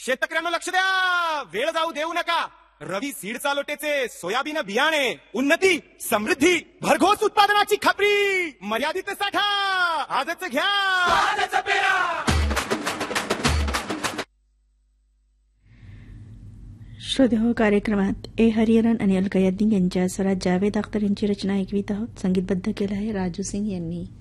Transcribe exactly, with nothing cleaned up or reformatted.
शेतकऱ्यांना लक्ष द्या, वेळ जाऊ देऊ नका. रवी सीड चालोटेचे सोयाबीन बियाणे, उन्नती, समृद्धी, भरघोस उत्पादनाची खात्री, मर्यादित साठा, आजच घ्या, आजच पेरा. श्रोते हो, कार्यक्रमात ए हरिहरन आणि अलका याज्ञिक यांच्या स्वरात जावेद अख्तर यांची रचना ऐकवीत आहोत. संगीतबद्ध केलं आहे राजू सिंग यांनी.